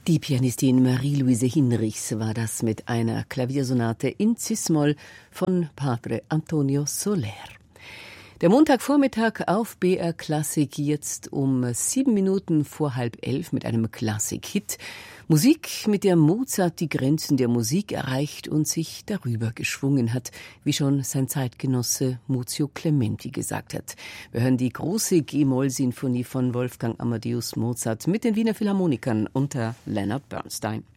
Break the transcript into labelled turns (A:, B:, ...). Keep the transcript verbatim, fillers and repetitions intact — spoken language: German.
A: Die Pianistin Marie-Louise Hinrichs war das mit einer Klaviersonate in Cis-Moll von Padre Antonio Soler. Der Montagvormittag auf B R Klassik, jetzt um sieben Minuten vor halb elf mit einem Klassik-Hit. Musik, mit der Mozart die Grenzen der Musik erreicht und sich darüber geschwungen hat, wie schon sein Zeitgenosse Muzio Clementi gesagt hat. Wir hören die große G-Moll-Sinfonie von Wolfgang Amadeus Mozart mit den Wiener Philharmonikern unter Leonard Bernstein.